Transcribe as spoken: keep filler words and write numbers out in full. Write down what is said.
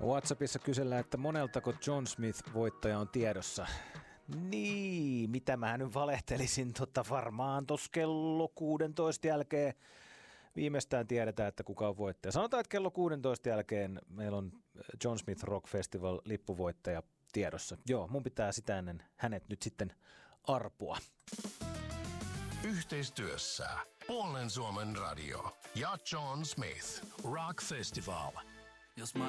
WhatsAppissa kysellään, että moneltako John Smith-voittaja on tiedossa. Niin, mitä mä nyt valehtelisin, tota varmaan tuossa kello kuusitoista jälkeen viimeistään tiedetään, että kuka on voittaja. Sanotaan, että kello kuusitoista jälkeen meillä on John Smith Rock Festival lippuvoittaja tiedossa. Joo, mun pitää sitä ennen hänet nyt sitten arpua. Yhteistyössä Puolen Suomen radio ja John Smith Rock Festival. Jos